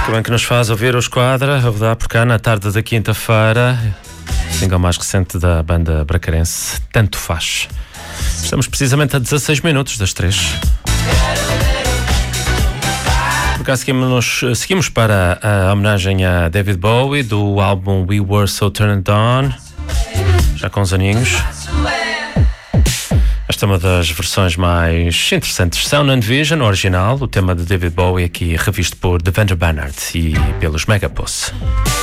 Também que nos faz ouvir o Esquadra, a rodar por cá na tarde da quinta-feira. Single mais recente da banda bracarense, Tanto Faz. Estamos precisamente a 16 minutos das 3. Por cá seguimos para a homenagem a David Bowie do álbum We Were So Turned On, já com uns aninhos. Esta é uma das versões mais interessantes. Sound and Vision, original, o tema de David Bowie aqui revisto por The Vander Bannard e pelos Megapuss.